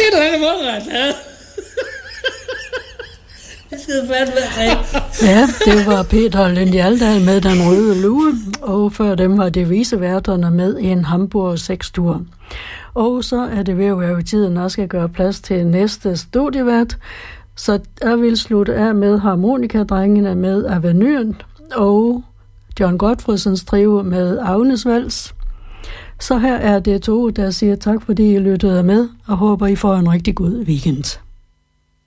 Peter, han er målret, ja. Det skal fandme være. Ja, det var Peter Lynn med Den Røde Lue, og før dem var det viseværterne med en Hamburg 6-tur. Og så er det ved at være i tiden, at jeg skal gøre plads til næste studievært, så jeg vil slutte af med harmonikadrengene med Avenyen og John Gottfredsens trio med Agnes Vals. Så her er det to, der siger tak, fordi I lyttede med, og håber, I får en rigtig god weekend.